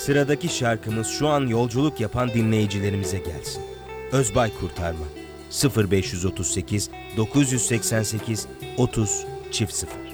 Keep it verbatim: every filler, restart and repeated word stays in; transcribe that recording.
Sıradaki şarkımız şu an yolculuk yapan dinleyicilerimize gelsin. Özbay Kurtarma sıfır beş otuz sekiz dokuz seksen sekiz otuz sıfır sıfır